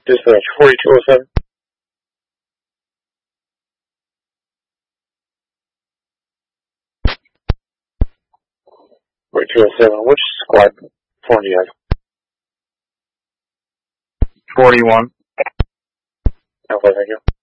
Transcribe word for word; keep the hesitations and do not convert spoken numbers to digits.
Dispatch forty-two oh seven. forty-two oh seven, which squad form do you have? forty-one. Okay, thank you.